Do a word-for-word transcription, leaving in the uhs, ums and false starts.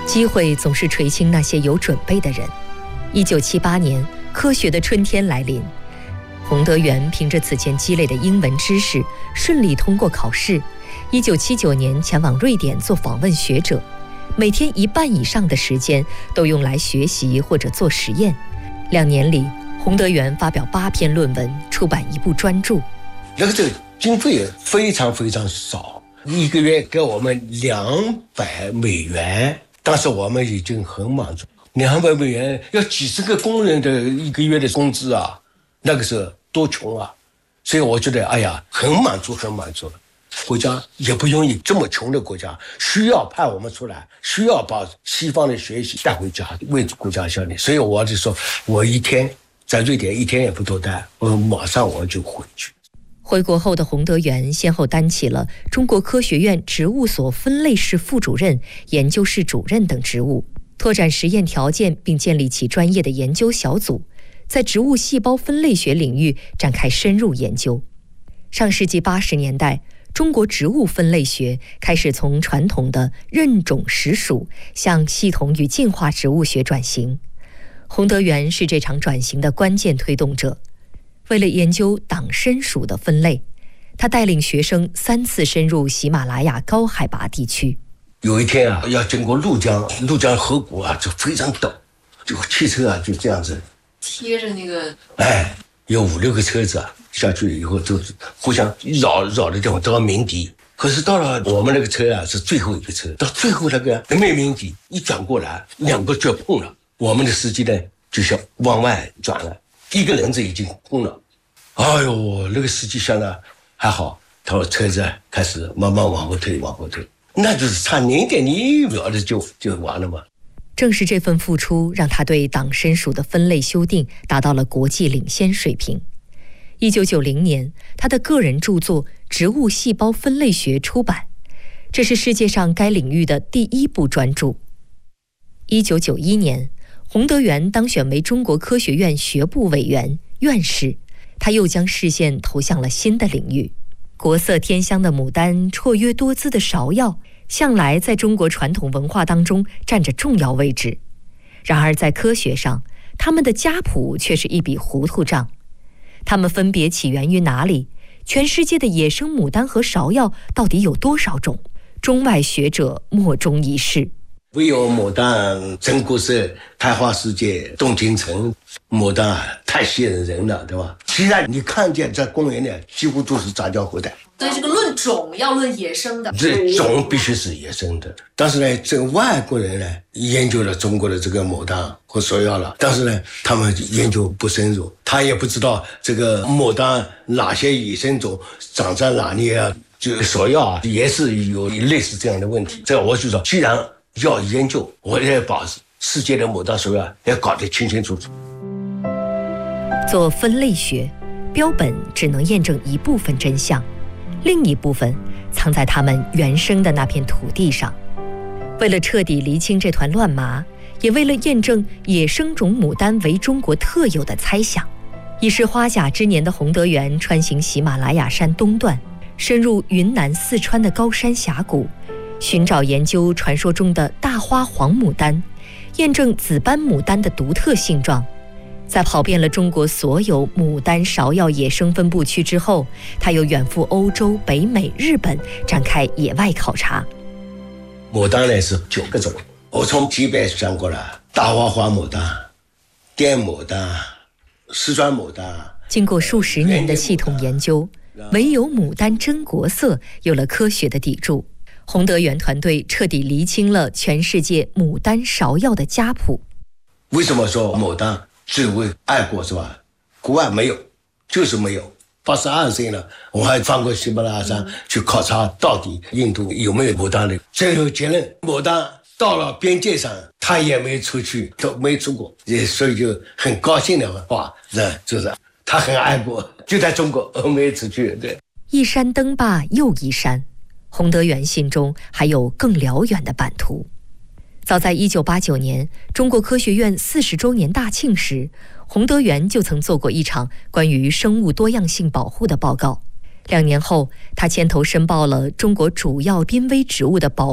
机会总是垂青那些有准备的人。一九七八年，科学的春天来临，洪德元凭着此前积累的英文知识，顺利通过考试。一九七九年前往瑞典做访问学者，每天一半以上的时间都用来学习或者做实验。两年里，洪德元发表八篇论文，出版一部专著。 那个这个经费非常非常少，一个月给我们两百美元，当时我们已经很满足。两百美元要几十个工人的一个月的工资啊，那个时候多穷啊！所以我觉得，哎呀，很满足，很满足了。国家也不容易，这么穷的国家需要派我们出来，需要把西方的学习带回家，为国家效力。所以我就说，我一天在瑞典一天也不多待，我马上我就回去。 回国后的洪德元先后担起了中国科学院植物所分类室副主任、研究室主任等职务，拓展实验条件，并建立起专业的研究小组，在植物细胞分类学领域展开深入研究。上世纪八十年代，中国植物分类学开始从传统的认种实属向系统与进化植物学转型。洪德元是这场转型的关键推动者。为了研究党参属的分类，他带领学生三次深入喜马拉雅高海拔地区。 有一天啊，要经过怒江，怒江河谷啊，就非常陡，就汽车啊就这样子贴着那个， 哎，有五六个车子啊下去以后，就互相绕绕的地方都要鸣笛。可是到了我们那个车啊是最后一个车，到最后那个没鸣笛，一转过来，两个就碰了。我们的司机呢就想往外转了，一个轮子已经碰了。哎呦，那个司机想的还好，他说车子开始慢慢往后退，往后退。那就是差零点零一秒的就就完了嘛。 正是这份付出，让他对党参属的分类修订达到了国际领先水平。一九九零年，他的个人著作《植物细胞分类学》出版，这是世界上该领域的第一部专著。一九九一年，洪德元当选为中国科学院学部委员、院士，他又将视线投向了新的领域。国色天香的牡丹，绰约多姿的芍药，向来在中国传统文化当中占着重要位置。然而在科学上，它们的家谱却是一笔糊涂账。它们分别起源于哪里？全世界的野生牡丹和芍药到底有多少种？中外学者莫衷一是。 唯有牡丹真国色，开花世界动京城。牡丹太吸引人了，对吧？既然你看见在公园里几乎都是杂交后代， 所以这个论种要论野生的， 这种必须是野生的。但是呢，这个外国人呢研究了中国的这个牡丹和芍药了，但是呢，他们研究不深入，他也不知道这个牡丹哪些野生种长在哪里啊，就芍药啊也是有类似这样的问题。这我就说，既然要研究，我也把世界的牡丹芍药也搞得清清楚楚。 做分类学，标本只能验证一部分真相，另一部分藏在它们原生的那片土地上。为了彻底厘清这团乱麻，也为了验证野生种牡丹为中国特有的猜想，已是花甲之年的洪德元穿行喜马拉雅山东段，深入云南、四川的高山峡谷，寻找研究传说中的大花黄牡丹，验证紫斑牡丹的独特性状。在跑遍了中国所有牡丹、芍药野生分布区之后，他又远赴欧洲、北美、日本，展开野外考察。 牡丹呢是九个种，我从级别算过了：大花花牡丹、滇牡丹、四川牡丹。 经过数十年的系统研究，唯有牡丹真国色有了科学的砥柱。洪德元团队彻底厘清了全世界牡丹、芍药的家谱。 为什么说牡丹最为爱国是吧？国外没有，就是没有。八十二岁了，我还翻过喜马拉雅山去考察到底印度有没有牡丹的。最后结论，牡丹到了边界上，他也没出去，都没出过，所以就很高兴的话，是就是他很爱国，就在中国没出去。对， 一山登罢又一山，洪德元心中还有更辽远的版图。早在一九八九年中国科学院四十周年大庆时，洪德元就曾做过一场关于生物多样性保护的报告。两年后，他牵头申报了中国主要濒危植物的保